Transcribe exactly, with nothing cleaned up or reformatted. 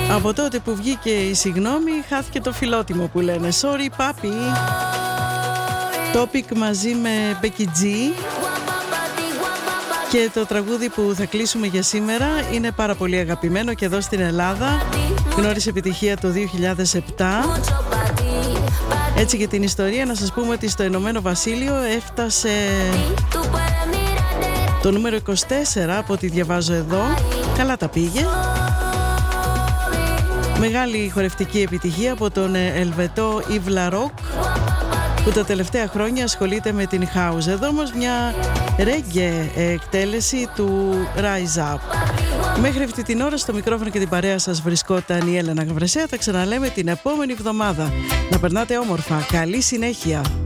Από τότε που βγήκε η συγγνώμη, χάθηκε το φιλότιμο που λένε. Sorry papi. Topic μαζί με Becky G. Και το τραγούδι που θα κλείσουμε για σήμερα είναι πάρα πολύ αγαπημένο και εδώ στην Ελλάδα. Γνώρισε επιτυχία το δύο χιλιάδες επτά. Έτσι για την ιστορία να σας πούμε ότι στο Ηνωμένο Βασίλειο έφτασε το νούμερο είκοσι τέσσερα από ό,τι διαβάζω εδώ. Καλά τα πήγε. Μεγάλη χορευτική επιτυχία από τον Ελβετό Yves Laroque, που τα τελευταία χρόνια ασχολείται με την house. Εδώ όμως μια reggae εκτέλεση του Rise Up. Μέχρι αυτή την ώρα στο μικρόφωνο και την παρέα σας βρισκόταν η Έλενα Γαβρεσέα. Θα ξαναλέμε την επόμενη εβδομάδα. Να περνάτε όμορφα. Καλή συνέχεια.